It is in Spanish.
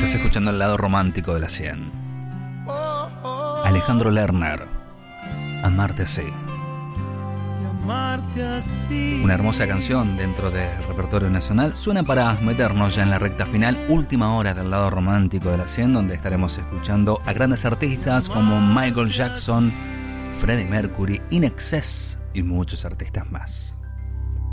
Estás escuchando el lado romántico de la 100. Alejandro Lerner, Amarte así. Una hermosa canción dentro del repertorio nacional. Suena para meternos ya en la recta final, última hora del lado romántico de la 100, donde estaremos escuchando a grandes artistas como Michael Jackson, Freddie Mercury, In Excess y muchos artistas más.